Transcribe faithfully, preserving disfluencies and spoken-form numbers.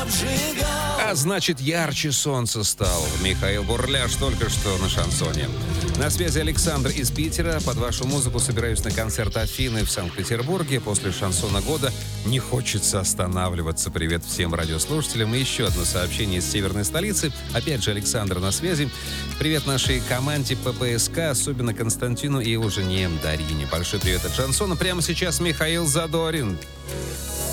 А значит, ярче солнце стало. Михаил Бурляш только что на шансоне. На связи Александр из Питера. Под вашу музыку собираюсь на концерт Афины в Санкт-Петербурге. После шансона года не хочется останавливаться. Привет всем радиослушателям. И еще одно сообщение из северной столицы. Опять же, Александр на связи. Привет нашей команде ППСК, особенно Константину и его жене Дарине. Большой привет от шансона. Прямо сейчас Михаил Задорин.